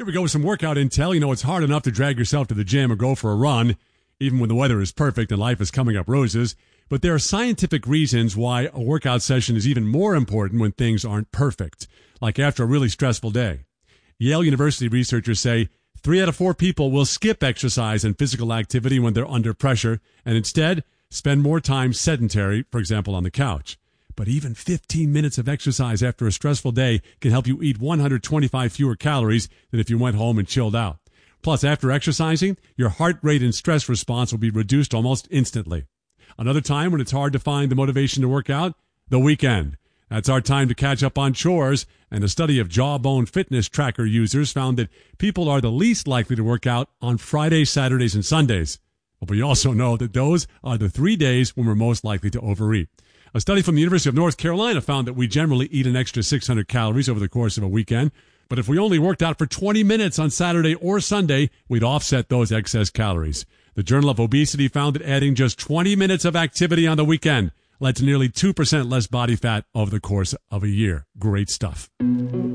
Here we go with some workout intel. You know, it's hard enough to drag yourself to the gym or go for a run, even when the weather is perfect and life is coming up roses. But there are scientific reasons why a workout session is even more important when things aren't perfect, like after a really stressful day. Yale University researchers say 3 out of 4 people will skip exercise and physical activity when they're under pressure and instead spend more time sedentary, for example, on the couch. But even 15 minutes of exercise after a stressful day can help you eat 125 fewer calories than if you went home and chilled out. Plus, after exercising, your heart rate and stress response will be reduced almost instantly. Another time when it's hard to find the motivation to work out? The weekend. That's our time to catch up on chores, and a study of Jawbone fitness tracker users found that people are the least likely to work out on Fridays, Saturdays, and Sundays. But we also know that those are the 3 days when we're most likely to overeat. A study from the University of North Carolina found that we generally eat an extra 600 calories over the course of a weekend, but if we only worked out for 20 minutes on Saturday or Sunday, we'd offset those excess calories. The Journal of Obesity found that adding just 20 minutes of activity on the weekend led to nearly 2% less body fat over the course of a year. Great stuff.